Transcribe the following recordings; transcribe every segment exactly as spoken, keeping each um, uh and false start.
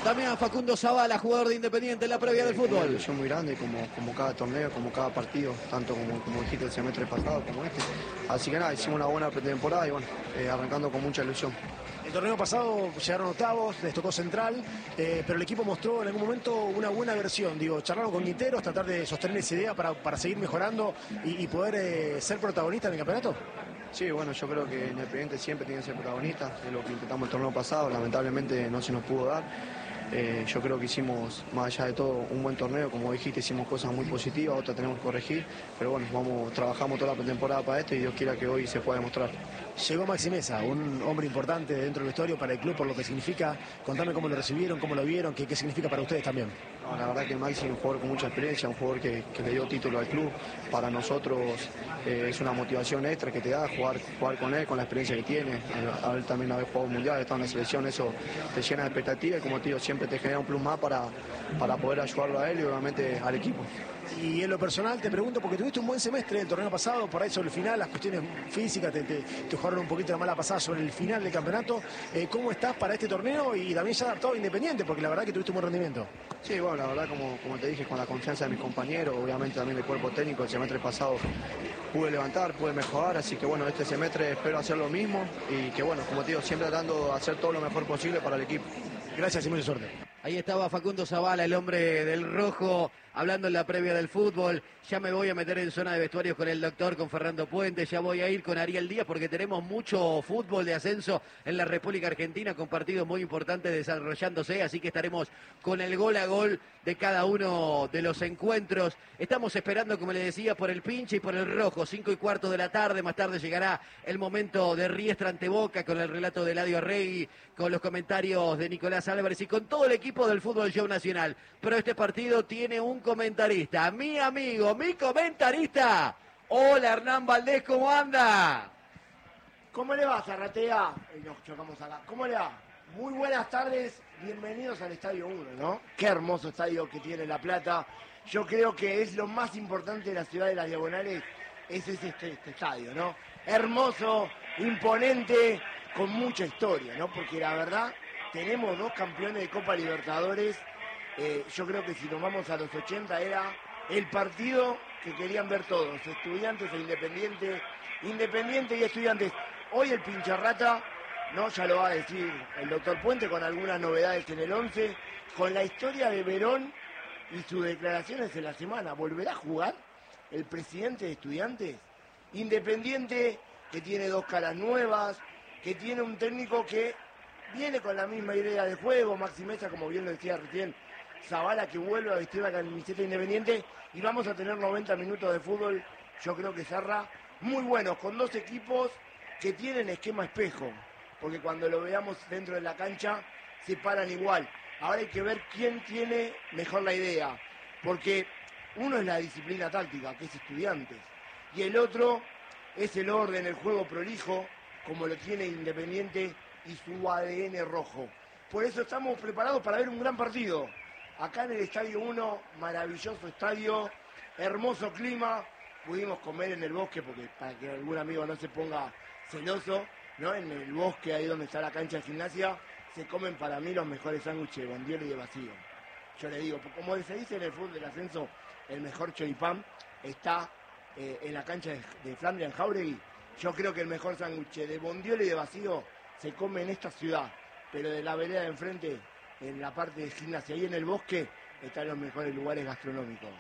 Damián Facundo Zavala, jugador de Independiente en la previa del fútbol. Una ilusión muy grande como, como cada torneo, como cada partido, tanto como, como dijiste el semestre pasado como este. Así que nada, hicimos una buena pretemporada y bueno, eh, arrancando con mucha ilusión. El torneo pasado llegaron octavos, les tocó Central, eh, pero el equipo mostró en algún momento una buena versión. Digo, charlaron con Quinteros, tratar de sostener esa idea para, para seguir mejorando y, y poder eh, ser protagonista en el campeonato. Sí, bueno, yo creo que Independiente siempre tiene que ser protagonista, es lo que intentamos el torneo pasado, lamentablemente no se nos pudo dar. Eh, yo creo que hicimos, más allá de todo, un buen torneo, como dijiste, hicimos cosas muy positivas, otras tenemos que corregir, pero bueno, vamos, trabajamos toda la pretemporada para esto y Dios quiera que hoy se pueda demostrar. Llegó Maxi Meza, un hombre importante dentro del vestuario para el club, por lo que significa. Contame cómo lo recibieron, cómo lo vieron, qué, qué significa para ustedes también. No, la verdad que Maxi es un jugador con mucha experiencia, un jugador que, que le dio título al club. Para nosotros eh, es una motivación extra que te da jugar, jugar con él, con la experiencia que tiene. A él también haber jugado mundial, estado en la selección, eso te llena de expectativa y como te digo, siempre te genera un plus más para, para poder ayudarlo a él y obviamente al equipo. Y en lo personal te pregunto, porque tuviste un buen semestre el torneo pasado, por ahí sobre el final, las cuestiones físicas te, te, te jugaron un poquito la mala pasada sobre el final del campeonato. Eh, ¿Cómo estás para este torneo y también ya adaptado a Independiente? Porque la verdad que tuviste un buen rendimiento. Sí, bueno, la verdad, como, como te dije, con la confianza de mis compañeros, obviamente también del cuerpo técnico, el semestre pasado pude levantar, pude mejorar, así que bueno, este semestre espero hacer lo mismo y que bueno, como te digo, siempre tratando de hacer todo lo mejor posible para el equipo. Gracias y mucha suerte. Ahí estaba Facundo Zavala, el hombre del rojo, hablando en la previa del fútbol. Ya me voy a meter en zona de vestuarios con el doctor, con Fernando Puente. Ya voy a ir con Ariel Díaz porque tenemos mucho fútbol de ascenso en la República Argentina con partidos muy importantes desarrollándose. Así que estaremos con el gol a gol de cada uno de los encuentros. Estamos esperando, como le decía, por el pinche y por el rojo. Cinco y cuarto de la tarde. Más tarde llegará el momento de Riestra ante Boca con el relato de Eladio Arregui, con los comentarios de Nicolás Álvarez y con todo el equipo del Fútbol Show Nacional. Pero este partido tiene un comentarista, mi amigo, mi comentarista. Hola, Hernán Valdés, ¿cómo anda? ¿Cómo le va, Zarratea? Eh, nos chocamos acá. ¿Cómo le va? Muy buenas tardes, bienvenidos al Estadio uno, ¿no? Qué hermoso estadio que tiene La Plata. Yo creo que es lo más importante de la ciudad de las Diagonales, ese es este, este estadio, ¿no? Hermoso, imponente, con mucha historia, ¿no? Porque la verdad, tenemos dos campeones de Copa Libertadores. Eh, yo creo que si nos vamos a los ochenta era el partido que querían ver todos, Estudiantes e Independiente, Independiente y Estudiantes. Hoy el pincharrata, no, ya lo va a decir el doctor Puente con algunas novedades en el once, con la historia de Verón y sus declaraciones en la semana. ¿Volverá a jugar el presidente de Estudiantes? Independiente, que tiene dos caras nuevas, que tiene un técnico que viene con la misma idea de juego, Maxi Meza, como bien lo decía recién, Zavala, que vuelve a vestir la camiseta Independiente, y vamos a tener noventa minutos de fútbol, yo creo que Zarra, muy buenos, con dos equipos que tienen esquema espejo, porque cuando lo veamos dentro de la cancha, se paran igual. Ahora hay que ver quién tiene mejor la idea, porque uno es la disciplina táctica, que es Estudiantes, y el otro es el orden, el juego prolijo, como lo tiene Independiente y su A D N rojo. Por eso estamos preparados para ver un gran partido. Acá en el Estadio uno, maravilloso estadio, hermoso clima. Pudimos comer en el bosque, porque para que algún amigo no se ponga celoso, ¿no? En el bosque, ahí donde está la cancha de gimnasia, se comen para mí los mejores sándwiches de bondiola y de vacío. Yo le digo, como se dice en el fútbol del ascenso, el mejor choripán está eh, en la cancha de, de Flandria, en Jauregui. Yo creo que el mejor sándwich de bondiola y de vacío se come en esta ciudad, pero de la vereda de enfrente, en la parte de gimnasia y en el bosque, están los mejores lugares gastronómicos.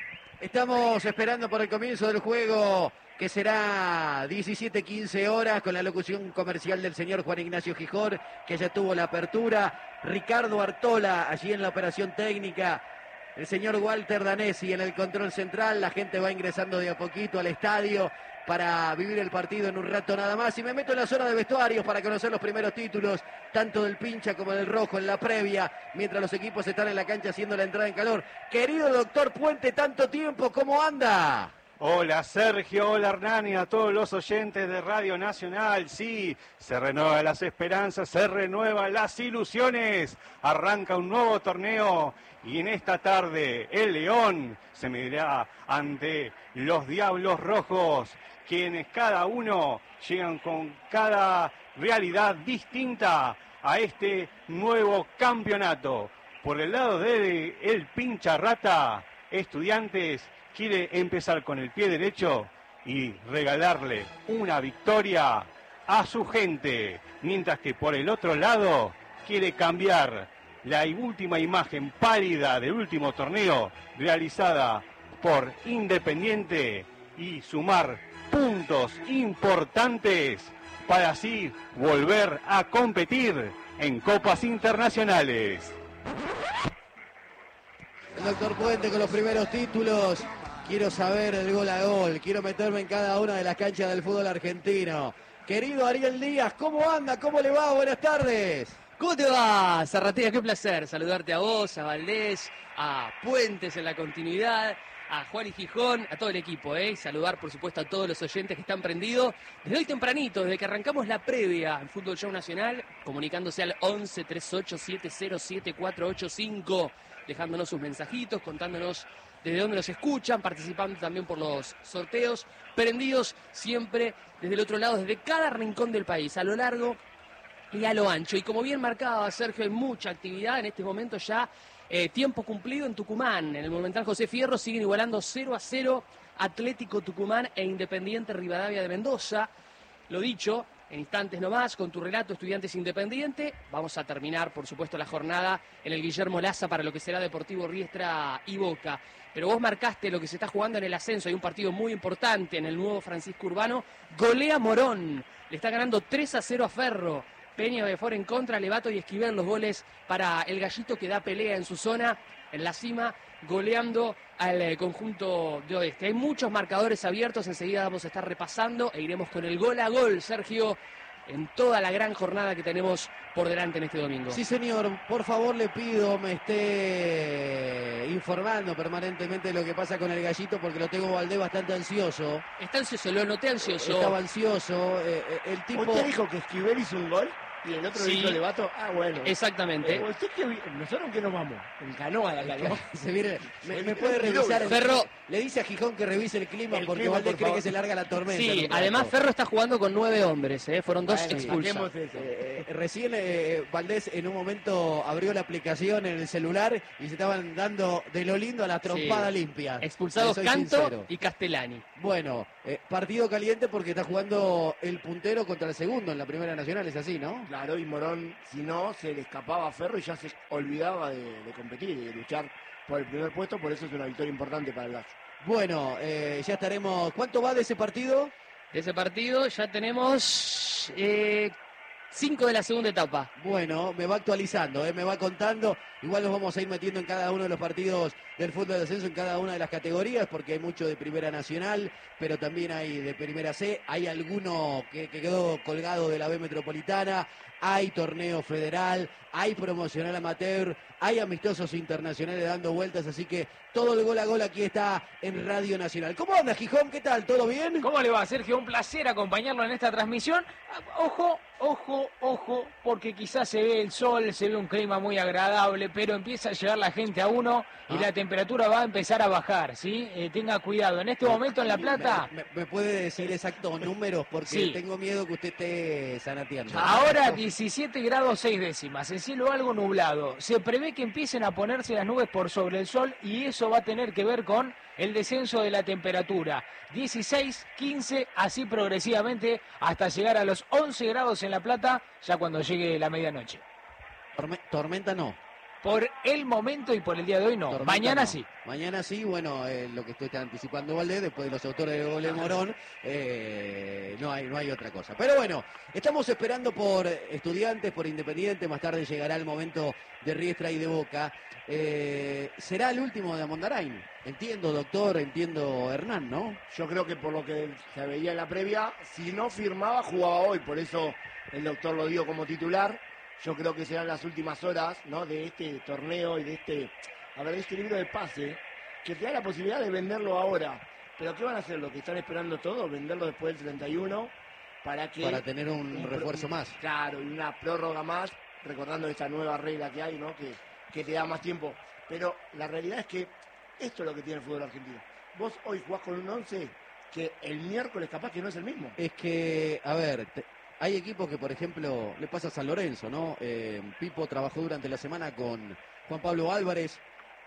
Estamos esperando por el comienzo del juego, que será diecisiete quince horas, con la locución comercial del señor Juan Ignacio Gijón, que ya tuvo la apertura. Ricardo Artola, allí en la operación técnica. El señor Walter Danesi en el control central. La gente va ingresando de a poquito al estadio para vivir el partido en un rato nada más. Y me meto en la zona de vestuarios para conocer los primeros títulos, tanto del pincha como del rojo en la previa, mientras los equipos están en la cancha haciendo la entrada en calor. Querido doctor Puente, tanto tiempo, ¿cómo anda? Hola Sergio, hola Hernán y a todos los oyentes de Radio Nacional. Sí, se renuevan las esperanzas, se renuevan las ilusiones. Arranca un nuevo torneo y en esta tarde el León se medirá ante los Diablos Rojos, quienes cada uno llegan con cada realidad distinta a este nuevo campeonato. por el lado de el pincha rata, Estudiantes quiere empezar con el pie derecho y regalarle una victoria a su gente, mientras que por el otro lado quiere cambiar la última imagen pálida del último torneo realizada por Independiente y sumar puntos importantes para así volver a competir en copas internacionales. El doctor Puente con los primeros títulos. Quiero saber el gol a gol, quiero meterme en cada una de las canchas del fútbol argentino. Querido Ariel Díaz, ¿cómo anda? ¿Cómo le va? Buenas tardes. ¿Cómo te va, Zarratea? Qué placer saludarte a vos, a Valdés, a Puentes en la continuidad, a Juan y Gijón, a todo el equipo, ¿eh? Saludar, por supuesto, a todos los oyentes que están prendidos desde hoy tempranito, desde que arrancamos la previa en Fútbol Show Nacional, comunicándose al once, treinta y ocho, setenta, siete cuatro ocho cinco, dejándonos sus mensajitos, contándonos desde dónde nos escuchan, participando también por los sorteos, prendidos siempre desde el otro lado, desde cada rincón del país, a lo largo y a lo ancho. Y como bien marcaba Sergio, hay mucha actividad en este momento ya, eh, tiempo cumplido en Tucumán. En el Monumental José Fierro siguen igualando cero a cero Atlético Tucumán e Independiente Rivadavia de Mendoza. Lo dicho, en instantes nomás, con tu relato Estudiantes Independiente, vamos a terminar, por supuesto, la jornada en el Guillermo Laza para lo que será Deportivo Riestra y Boca. Pero vos marcaste lo que se está jugando en el ascenso. Hay un partido muy importante en el nuevo Francisco Urbano. Golea Morón. Le está ganando tres a cero a Ferro. Peña Befor en contra, Levato y Esquivel los goles para el Gallito, que da pelea en su zona, en la cima, goleando al eh, conjunto de Oeste. Hay muchos marcadores abiertos, enseguida vamos a estar repasando e iremos con el gol a gol, Sergio, en toda la gran jornada que tenemos por delante en este domingo. Sí, señor, por favor le pido me esté informando permanentemente de lo que pasa con el Gallito, porque lo tengo Valdés bastante ansioso. Está ansioso, lo noté ansioso. Estaba ansioso, eh, eh, el tipo... ¿Usted dijo que Esquivel hizo un gol? Y el otro Sí. hizo Levato. Ah, bueno. Exactamente. Eh, ¿usted qué vi- ¿Nosotros qué nos vamos? En canoa de acá, ¿no? Se viene- me, me El- puede el revisar el Ferro. Le dice a Gijón que revise el clima, El porque clima, Valdés por cree favor. que se larga la tormenta. en Sí, un rato. además Ferro está jugando con nueve hombres, ¿eh? Fueron dos Bueno, expulsados. saquemos eso. Eh, eh, recién eh, Valdés en un momento abrió la aplicación en el celular y se estaban dando de lo lindo a la trompada Sí. limpia. Expulsados Le soy Canto sincero. y Castellani. Bueno, eh, partido caliente porque está jugando el puntero contra el segundo en la Primera Nacional, es así, ¿no? Claro, y Morón, si no, se le escapaba a Ferro y ya se olvidaba de, de competir y de luchar por el primer puesto, por eso es una victoria importante para el Gallo. Bueno, eh, ya estaremos... ¿Cuánto va de ese partido? De ese partido ya tenemos eh, cinco de la segunda etapa. Bueno, me va actualizando, eh, me va contando. Igual nos vamos a ir metiendo en cada uno de los partidos del fútbol de ascenso, en cada una de las categorías, porque hay mucho de Primera Nacional, pero también hay de Primera C. Hay alguno que, que quedó colgado de la B Metropolitana. Hay torneo federal, hay promocional amateur, hay amistosos internacionales dando vueltas, así que todo el gol a gol aquí está en Radio Nacional. ¿Cómo anda, Gijón? ¿Qué tal? ¿Todo bien? ¿Cómo le va, Sergio? Un placer acompañarlo en esta transmisión. Ojo, ojo, ojo, porque quizás se ve el sol, se ve un clima muy agradable, pero empieza a llegar la gente a uno y Ah. la temperatura va a empezar a bajar, ¿sí? Eh, tenga cuidado. En este momento en La Plata, ¿Me, me- me puede decir exactos números? Porque Sí. tengo miedo que usted esté sanateando. ahora diecisiete grados seis décimas, en cielo algo nublado. Se prevé que empiecen a ponerse las nubes por sobre el sol y eso va a tener que ver con el descenso de la temperatura. dieciséis, quince, así progresivamente hasta llegar a los once grados en La Plata, ya cuando llegue la medianoche. Torme- tormenta no. Por el momento y por el día de hoy no. Tormenta Mañana no. sí. Mañana sí, bueno, eh, lo que usted está anticipando Valdés, después de los autores de Gol de Morón, eh, no hay no hay otra cosa. Pero bueno, estamos esperando por Estudiantes, por Independiente, más tarde llegará el momento de Riestra y de Boca. Eh, será el último de Amondarain. Entiendo, doctor, entiendo, Hernán, ¿no? Yo creo que por lo que se veía en la previa, si no firmaba, jugaba hoy. Por eso el doctor lo dio como titular. Yo creo que serán las últimas horas, ¿no?, de este torneo y de este, a ver, de este libro de pase, que te da la posibilidad de venderlo ahora. Pero ¿qué van a hacer? Lo que están esperando todos, venderlo después del treinta y uno, para que... Para tener un pro- refuerzo más. Claro, y una prórroga más, recordando esta nueva regla que hay, ¿no?, que, que te da más tiempo. Pero la realidad es que esto es lo que tiene el fútbol argentino. Vos hoy jugás con un once que el miércoles capaz que no es el mismo. Es que, a ver, te- hay equipos que, por ejemplo, le pasa a San Lorenzo, ¿no? Eh, Pipo trabajó durante la semana con Juan Pablo Álvarez,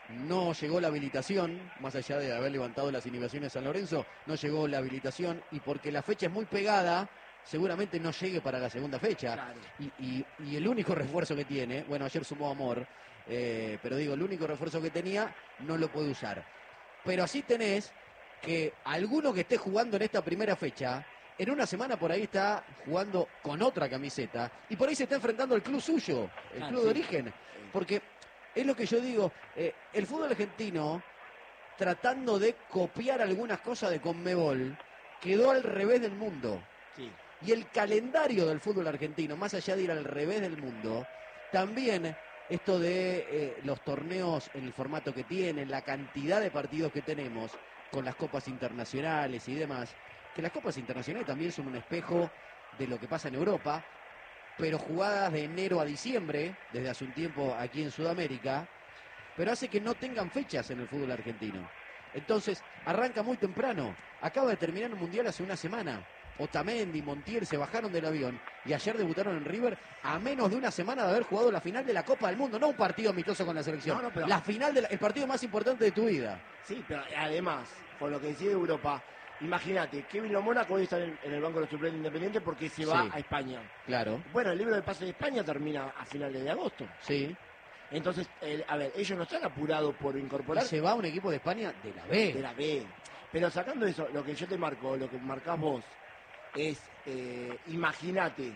no llegó la habilitación, más allá de haber levantado las inhibiciones San Lorenzo, no llegó la habilitación, y porque la fecha es muy pegada, seguramente no llegue para la segunda fecha. Claro. Y, y, y el único refuerzo que tiene, bueno, ayer sumó Amor, eh, pero digo, el único refuerzo que tenía no lo puede usar. Pero así tenés que alguno que esté jugando en esta primera fecha, en una semana por ahí está jugando con otra camiseta, y por ahí se está enfrentando al club suyo, el Ah, club sí. de origen. Porque es lo que yo digo, eh, el fútbol argentino, tratando de copiar algunas cosas de Conmebol, quedó al revés del mundo. Sí. Y el calendario del fútbol argentino, más allá de ir al revés del mundo, también esto de eh, los torneos en el formato que tienen, la cantidad de partidos que tenemos con las copas internacionales y demás, que las copas internacionales también son un espejo de lo que pasa en Europa, pero jugadas de enero a diciembre, desde hace un tiempo aquí en Sudamérica, pero hace que no tengan fechas en el fútbol argentino. Entonces, arranca muy temprano. Acaba de terminar el Mundial hace una semana. Otamendi, Montiel se bajaron del avión y ayer debutaron en River a menos de una semana de haber jugado la final de la Copa del Mundo, no un partido amistoso con la selección, No, no, pero- la final del el partido más importante de tu vida. Sí, pero además, con lo que decía de Europa, imagínate, Kevin Lo Mónaco hoy está en el, en el banco de los suplentes Independiente porque se va Sí. a España. Claro, Bueno, el libro de pase de España termina a finales de agosto. sí. Entonces, el- a ver, ellos no están apurados por Y incorporar se va a un equipo de España de la B. de la B. Pero sacando eso, lo que yo te marco, lo que marcás vos, es, eh, imagínate,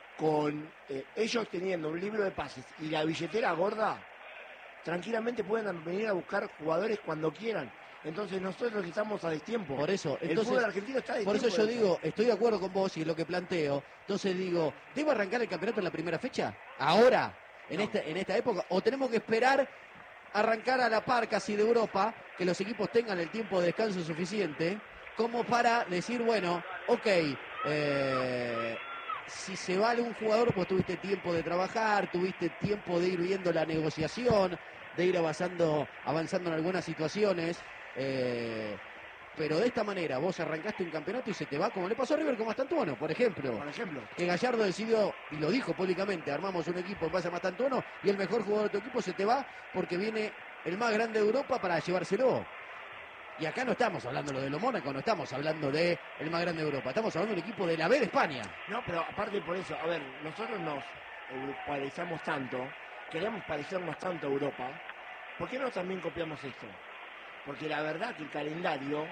con eh, ellos teniendo un libro de pases y la billetera gorda, tranquilamente pueden venir a buscar jugadores cuando quieran. Entonces nosotros estamos a destiempo. Por eso, el entonces, fútbol argentino está a por destiempo. eso yo de digo, estoy de acuerdo con vos y es lo que planteo. Entonces digo, ¿debe arrancar el campeonato en la primera fecha? ¿Ahora? ¿En, No. esta, en esta época? ¿O tenemos que esperar arrancar a la par casi de Europa, que los equipos tengan el tiempo de descanso suficiente, como para decir, bueno, ok, eh, si se va algún jugador, pues tuviste tiempo de trabajar, tuviste tiempo de ir viendo la negociación, de ir avanzando, avanzando en algunas situaciones, eh, pero de esta manera vos arrancaste un campeonato y se te va, como le pasó a River con Mastantuono, por ejemplo, Por ejemplo. que Gallardo decidió, y lo dijo públicamente, armamos un equipo en base a Mastantuono y el mejor jugador de tu equipo se te va porque viene el más grande de Europa para llevárselo. Y acá no estamos hablando de lo Mónaco, no estamos hablando de el más grande de Europa, estamos hablando del equipo de la B de España. No, pero aparte por eso, a ver, nosotros nos europeizamos tanto, queremos parecernos tanto a Europa, ¿por qué no también copiamos esto? Porque la verdad que el calendario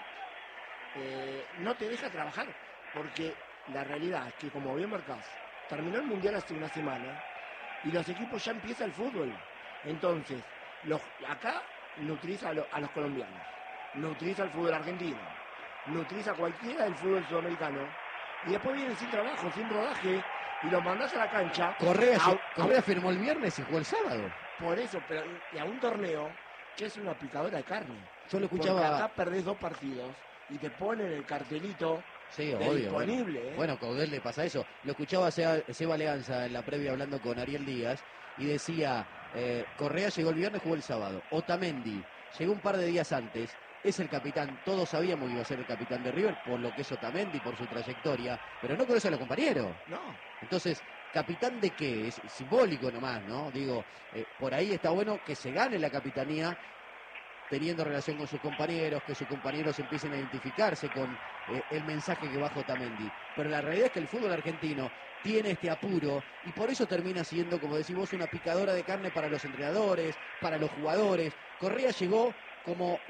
eh, no te deja trabajar, porque la realidad es que, como bien marcás, terminó el Mundial hace una semana y los equipos ya empieza el fútbol. Entonces, los, acá nutriz a, lo- a los colombianos, nutriz al fútbol argentino, nutriz a cualquiera del fútbol sudamericano, y después vienen sin trabajo, sin rodaje, y los mandás a la cancha. Correa, a- Correa firmó el viernes y jugó el sábado. por eso, pero y a un torneo que es una picadora de carne. Yo lo Porque escuchaba... acá perdés dos partidos y te ponen el cartelito Sí, de obvio. disponible. Bueno, ¿eh? bueno, con él le pasa eso. Lo escuchaba Seba, Seba Leanza en la previa hablando con Ariel Díaz y decía, eh, Correa llegó el viernes, jugó el sábado. Otamendi llegó un par de días antes, es el capitán. Todos sabíamos que iba a ser el capitán de River por lo que es Otamendi, por su trayectoria, pero no conoce a los compañeros. No, Entonces, ¿capitán de qué? Es simbólico nomás, ¿no? Digo, eh, por ahí está bueno que se gane la capitanía teniendo relación con sus compañeros, que sus compañeros empiecen a identificarse con eh, el mensaje que baja Otamendi. Pero la realidad es que el fútbol argentino tiene este apuro y por eso termina siendo, como decís vos, una picadora de carne para los entrenadores, para los jugadores. Correa llegó como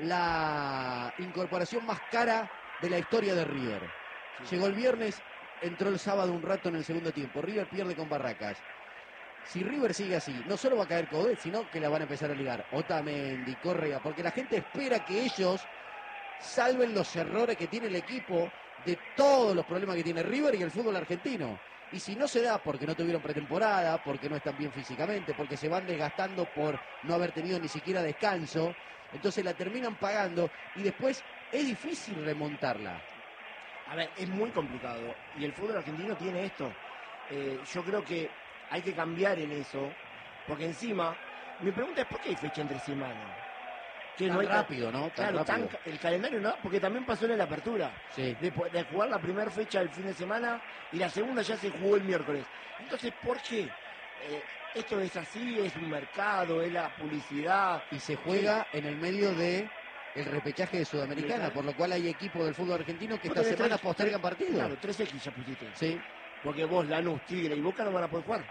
la incorporación más cara de la historia de River. Llegó el viernes, entró el sábado un rato en el segundo tiempo. River pierde con Barracas. Si River sigue así, no solo va a caer Coudet, sino que la van a empezar a ligar Otamendi, Correa, porque la gente espera que ellos salven los errores que tiene el equipo de todos los problemas que tiene River y el fútbol argentino. Y si no se da porque no tuvieron pretemporada, porque no están bien físicamente, porque se van desgastando por no haber tenido ni siquiera descanso, entonces la terminan pagando y después es difícil remontarla. a ver, es muy complicado. Y el fútbol argentino tiene esto. Eh, yo creo que hay que cambiar en eso, porque encima, mi pregunta es ¿por qué hay fecha entre semana? Que tan no hay rápido, ¿no? Tan claro, rápido. tan, el calendario no, porque también pasó en la apertura. Sí. De, de jugar la primera fecha el fin de semana y la segunda ya se jugó el miércoles. Entonces, ¿por qué? Eh, esto es así, es un mercado, es la publicidad. Y se juega en el medio de el repechaje de Sudamericana, Claro. por lo cual hay equipos del fútbol argentino que Vos esta tenés semana tres- postergan tres- partidos. Claro, tres X ya pusiste. Sí. Porque vos, Lanús, Tigre y Boca no van a poder jugar.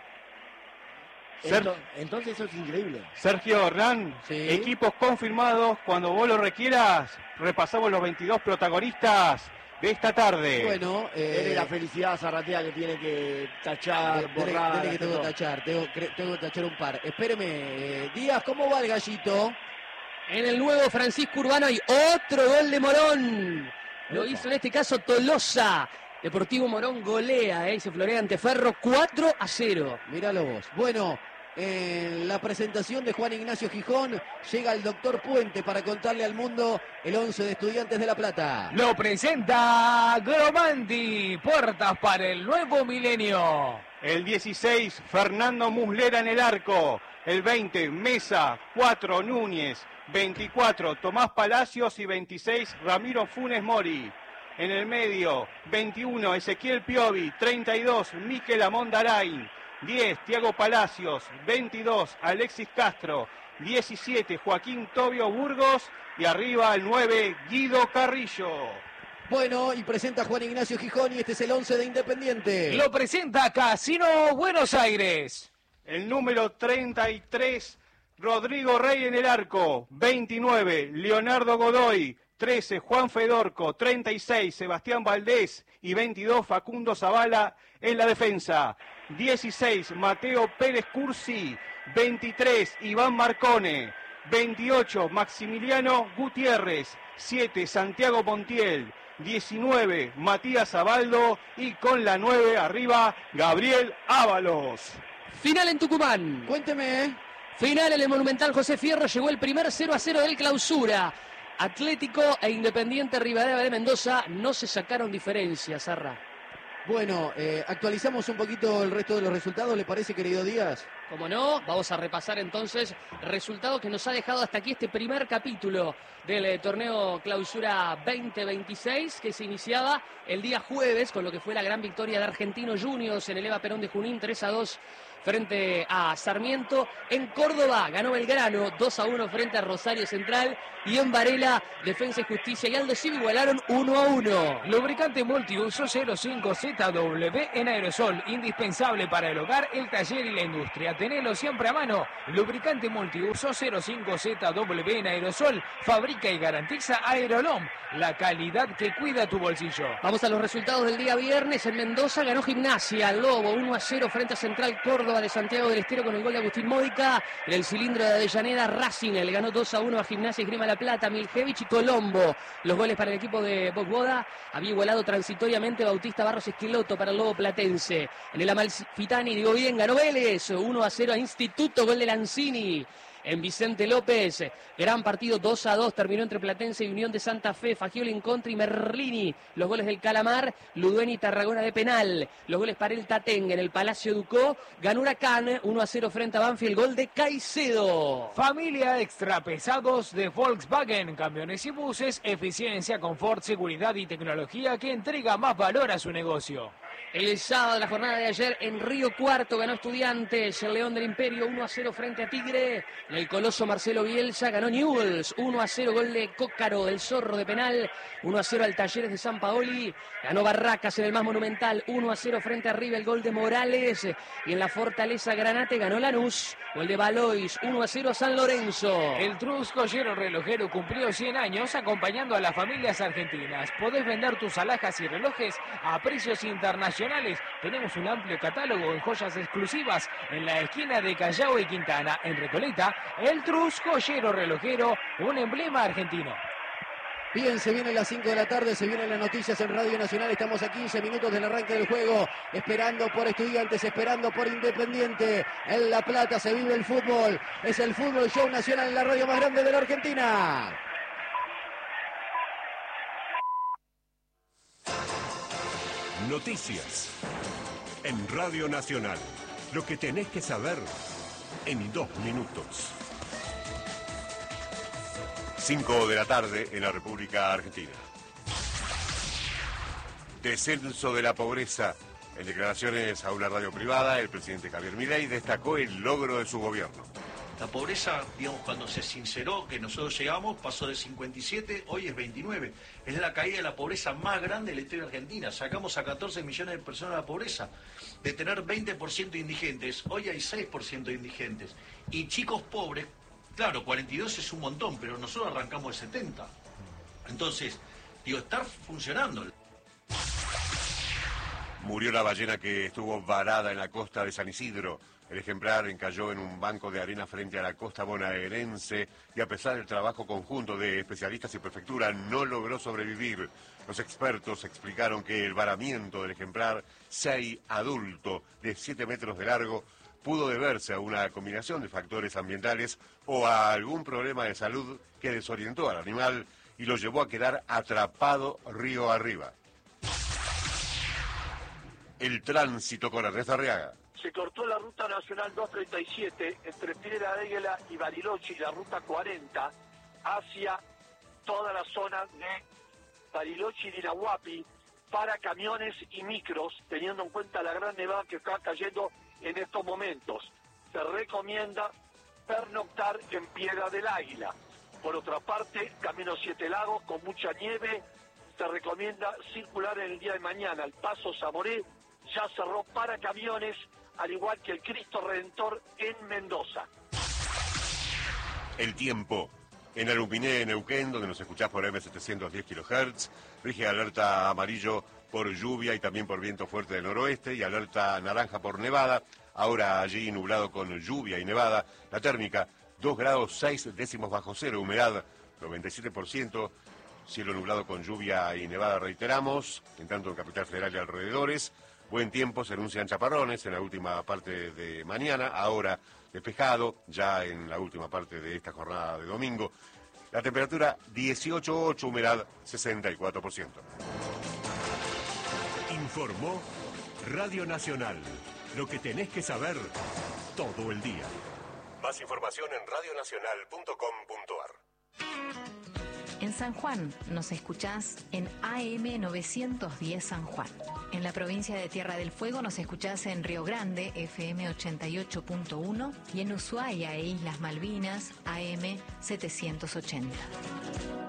Ser- Ento- entonces eso es increíble. Sergio Hernán, Sí. equipos confirmados. Cuando vos lo requieras, repasamos los veintidós protagonistas de esta tarde. Bueno, eh, Él es la felicidad Zarratea que tiene que tachar, Dele- borrar. dele que hacer tengo que todo. tachar, tengo, cre- tengo que tachar un par. Espéreme, eh, Díaz, ¿cómo va el gallito? En el nuevo Francisco Urbano hay otro gol de Morón. Lo hizo en este caso Tolosa. Deportivo Morón golea, ¿eh? Se florea ante Ferro cuatro a cero. Míralo vos. Bueno, en la presentación de Juan Ignacio Gijón llega el doctor Puente para contarle al mundo el once de Estudiantes de La Plata. Lo presenta Gromandi, puertas para el nuevo milenio. El dieciséis, Fernando Muslera en el arco. El veinte, Mesa. cuatro, Núñez. veinticuatro, Tomás Palacios. Y veintiséis, Ramiro Funes Mori. En el medio, veintiuno, Ezequiel Piovi. treinta y dos, Miquel Amondarain. diez, Tiago Palacios. veintidós, Alexis Castro. diecisiete, Joaquín Tobio Burgos. Y arriba el nueve, Guido Carrillo. Bueno, y presenta Juan Ignacio Gijón y este es el once de Independiente. Lo presenta Casino Buenos Aires. El número treinta y tres, Rodrigo Rey en el arco. veintinueve, Leonardo Godoy. trece, Juan Fedorco. treinta y seis, Sebastián Valdés. Y veintidós, Facundo Zavala en la defensa. dieciséis, Mateo Pérez Cursi. veintitrés, Iván Marcone. veintiocho, Maximiliano Gutiérrez. siete, Santiago Montiel. diecinueve, Matías Abaldo. Y con la nueve arriba, Gabriel Ábalos. Final en Tucumán. Cuénteme, ¿eh? Final en el Monumental José Fierro. Llegó el primer cero a cero del clausura. Atlético e Independiente Rivadavia de Mendoza no se sacaron diferencias, Zarra. Bueno, eh, actualizamos un poquito el resto de los resultados, ¿le parece, querido Díaz? Como no, vamos a repasar entonces resultados que nos ha dejado hasta aquí este primer capítulo del eh, torneo Clausura veinte veintiséis que se iniciaba el día jueves con lo que fue la gran victoria de Argentinos Juniors en el Eva Perón de Junín tres a dos frente a Sarmiento. En Córdoba ganó Belgrano dos a uno frente a Rosario Central y en Varela Defensa y Justicia y Aldo Civi igualaron uno a uno. Lubricante multiuso cero cinco Z W en aerosol, indispensable para el hogar, el taller y la industria. Tenelo siempre a mano. Lubricante multiuso cero cinco Z W en aerosol, fabrica y garantiza Aerolom, la calidad que cuida tu bolsillo. Vamos a los resultados del día viernes. En Mendoza ganó Gimnasia, Lobo uno a cero frente a Central Córdoba de Santiago del Estero con el gol de Agustín Módica. En el cilindro de Avellaneda, Racing le ganó dos a uno a Gimnasia y Esgrima La Plata, Miljevich y Colombo. Los goles para el equipo de Bogboda. Había igualado transitoriamente Bautista Barros Esqueloto para el Lobo Platense. En el Amalfitani, digo bien, ganó Vélez uno a cero a Instituto, gol de Lanzini. En Vicente López, gran partido dos a dos, terminó entre Platense y Unión de Santa Fe, Fagioli en contra y Merlini. Los goles del Calamar, Ludueni y Tarragona de penal. Los goles para el Tatengue en el Palacio Ducó. Ganó Huracán uno a cero frente a Banfield, gol de Caicedo. Familia extra pesados de Volkswagen, camiones y buses, eficiencia, confort, seguridad y tecnología que entrega más valor a su negocio. El sábado, la jornada de ayer, en Río Cuarto ganó Estudiantes, el León del Imperio uno a cero frente a Tigre. En el Coloso Marcelo Bielsa ganó Newell's uno a cero, gol de Cócaro del Zorro de penal. uno a cero al Talleres de San Paoli. Ganó Barracas en el más monumental uno a cero frente a River, el gol de Morales. Y en la Fortaleza Granate ganó Lanús, gol de Valois uno a cero a San Lorenzo. El Trus Joyero Relojero cumplió cien años acompañando a las familias argentinas. Podés vender tus alhajas y relojes a precios internacionales. Tenemos un amplio catálogo en joyas exclusivas en la esquina de Callao y Quintana. En Recoleta, el Trus Joyero Relojero, un emblema argentino. Bien, se vienen las cinco de la tarde, se vienen las noticias en Radio Nacional. Estamos a quince minutos del arranque del juego, esperando por Estudiantes, esperando por Independiente. En La Plata se vive el fútbol. Es el Fútbol Show Nacional en la radio más grande de la Argentina. Noticias en Radio Nacional. Lo que tenés que saber en dos minutos. cinco de la tarde en la República Argentina. Descenso de la pobreza. En declaraciones a una radio privada, el presidente Javier Milei destacó el logro de su gobierno. La pobreza, digamos, cuando se sinceró que nosotros llegamos, pasó de cincuenta y siete, hoy es veintinueve. Es la caída de la pobreza más grande de la historia argentina. Sacamos a catorce millones de personas de la pobreza. De tener veinte por ciento indigentes, hoy hay seis por ciento de indigentes. Y chicos pobres, claro, cuarenta y dos es un montón, pero nosotros arrancamos de setenta. Entonces, digo, estar funcionando. Murió la ballena que estuvo varada en la costa de San Isidro. El ejemplar encalló en un banco de arena frente a la costa bonaerense y a pesar del trabajo conjunto de especialistas y prefectura no logró sobrevivir. Los expertos explicaron que el varamiento del ejemplar sei adulto de siete metros de largo pudo deberse a una combinación de factores ambientales o a algún problema de salud que desorientó al animal y lo llevó a quedar atrapado río arriba. El tránsito con Ernesto Arriaga. Se cortó la ruta nacional doscientos treinta y siete entre Piedra Águila y Bariloche y la ruta cuarenta hacia toda la zona de Bariloche y Dinahuapi para camiones y micros, teniendo en cuenta la gran nevada que está cayendo en estos momentos. Se recomienda pernoctar en Piedra del Águila. Por otra parte, Camino Siete Lagos con mucha nieve, se recomienda circular en el día de mañana. El Paso Zamoré ya cerró para camiones, al igual que el Cristo Redentor en Mendoza. El tiempo. En Aluminé, en Neuquén, donde nos escuchás por eme setecientos diez kilohertz, rige alerta amarillo por lluvia y también por viento fuerte del noroeste y alerta naranja por nevada. Ahora allí nublado con lluvia y nevada. La térmica, dos grados seis décimos bajo cero, humedad noventa y siete por ciento. Cielo nublado con lluvia y nevada, reiteramos, en tanto en Capital Federal y alrededores. Buen tiempo, se anuncian chaparrones en la última parte de mañana, ahora despejado, ya en la última parte de esta jornada de domingo. La temperatura dieciocho punto ocho, humedad sesenta y cuatro por ciento. Informó Radio Nacional, lo que tenés que saber todo el día. Más información en radionacional punto com punto ar. En San Juan nos escuchás en A M novecientos diez San Juan. En la provincia de Tierra del Fuego nos escuchás en Río Grande, F M ochenta y ocho punto uno, y en Ushuaia e Islas Malvinas, A M setecientos ochenta.